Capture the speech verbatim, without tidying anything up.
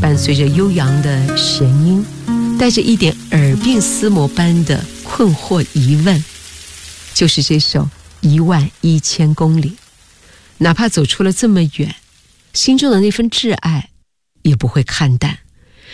伴随着悠扬的弦音，带着一点耳鬓厮磨般的困惑疑问，就是这首一万一千公里。哪怕走出了这么远，心中的那份挚爱也不会看淡。